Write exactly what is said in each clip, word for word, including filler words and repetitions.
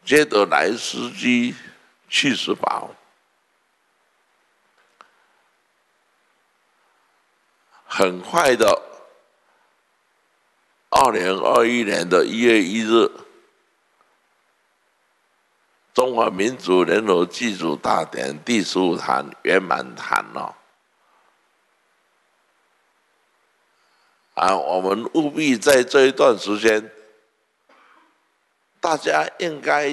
接着来司机去世宝，很快的，二零二一年的一月一日，中华民族联合祭祖大典第十五坛圆满坛了。啊，我们务必在这一段时间，大家应该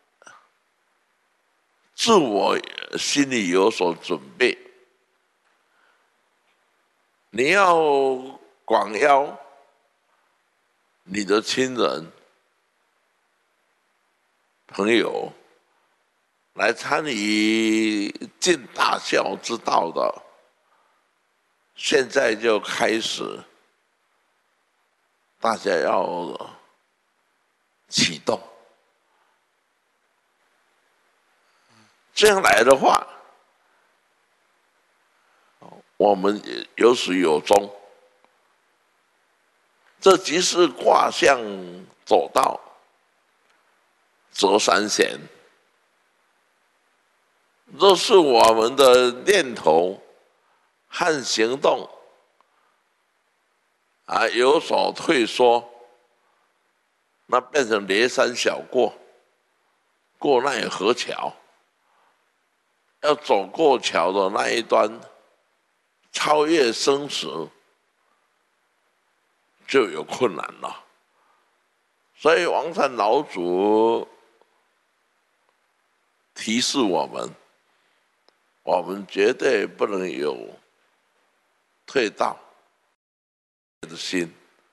自我心里有所准备。你要广邀你的亲人、朋友来参与尽大孝之道的，现在就开始。大家要启动，这样来的话，我们有始有终。这即是卦象走到择三贤，若是我们的念头和行动啊，有所退缩，那变成连山小过，过奈何桥。要走过桥的那一端，超越生死，就有困难了。所以王禅老祖提示我们，我们绝对不能有退道的心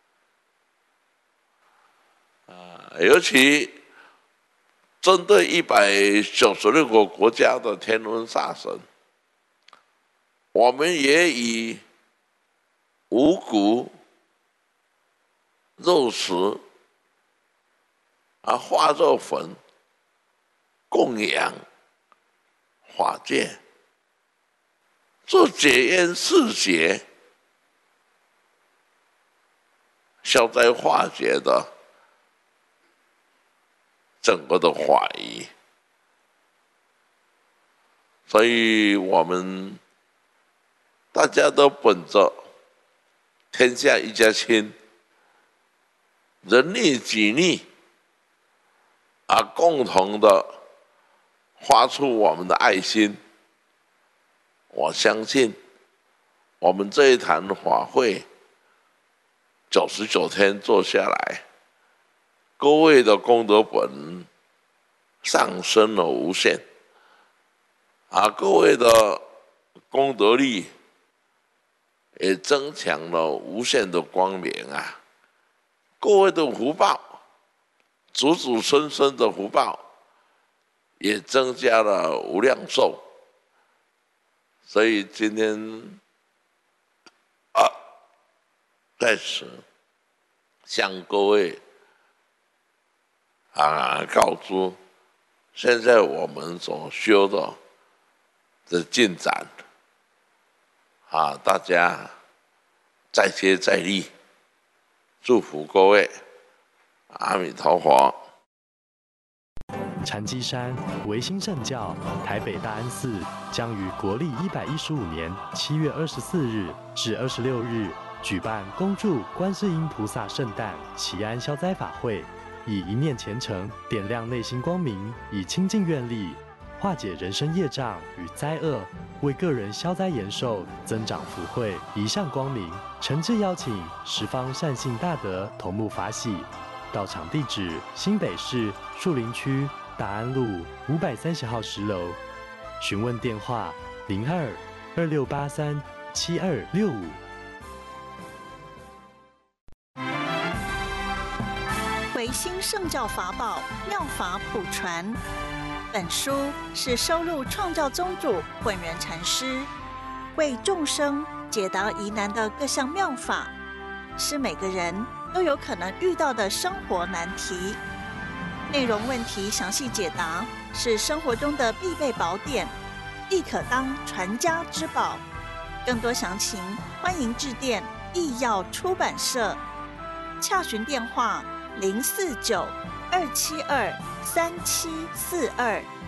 啊，尤其针对一百九十六个国家的天文煞神，我们也以五谷、肉食啊化作粉，供养法界，做解冤释结、消灾化解的整个的法仪。所以我们大家都本着天下一家亲，人利己利啊，共同的发出我们的爱心。我相信我们这一坛法会九十九天做下来，各位的功德本上升了无限啊，各位的功德力也增强了无限的光明啊，各位的福报，祖祖孙孙的福报也增加了无量寿。所以今天啊，在此向各位啊告知，现在我们所修的的进展啊，大家再接再厉，祝福各位，阿弥陀佛。 禅机山维新圣教台北大安寺将于国历一百一十五年七月二十四日至二十六日举办恭祝观世音菩萨圣诞祈安消灾法会，以一念虔诚点亮内心光明，以清净愿力化解人生业障与灾厄，为个人消灾延寿，增长福慧，一向光明。诚挚邀请十方善信大德同沐法喜。到场地址：新北市树林区大安路五百三十号十楼。询问电话：零二二六八三七二六五。 维新圣教法宝妙法普传，本书是收录创教宗主本源禅师为众生解答疑难的各项妙法，是每个人都有可能遇到的生活难题。内容问题详细解答，是生活中的必备宝典，亦可当传家之宝。更多详情，欢迎致电义耀出版社，洽询电话零四九二七二三七四二。